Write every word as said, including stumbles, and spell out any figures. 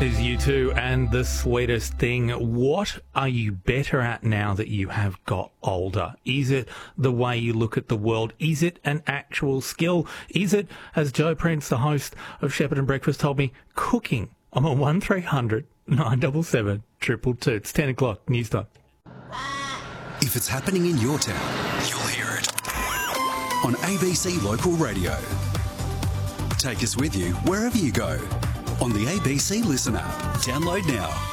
Is U two and The Sweetest Thing. What are you better at now that you have got older? Is it the way you look at the world? Is it an actual skill? Is it, as Joe Prince, the host of Shepherd and Breakfast, told me, cooking? I'm on one three hundred nine seven seven two two two. It's ten o'clock, news time. If it's happening in your town, you'll hear it on A B C Local Radio. Take us with you wherever you go on the A B C Listen app. Download now.